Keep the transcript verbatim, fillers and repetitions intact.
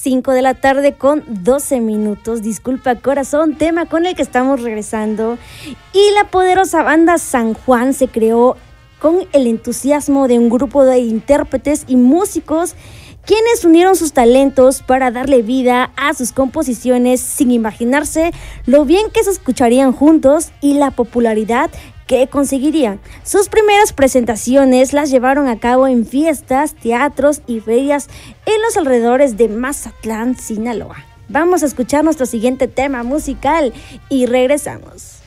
cinco de la tarde con doce minutos. Disculpa corazón, tema con el que estamos regresando. Y la poderosa banda San Juan se creó con el entusiasmo de un grupo de intérpretes y músicos quienes unieron sus talentos para darle vida a sus composiciones sin imaginarse lo bien que se escucharían juntos y la popularidad que conseguirían. Sus primeras presentaciones las llevaron a cabo en fiestas, teatros y ferias en los alrededores de Mazatlán, Sinaloa. Vamos a escuchar nuestro siguiente tema musical y regresamos.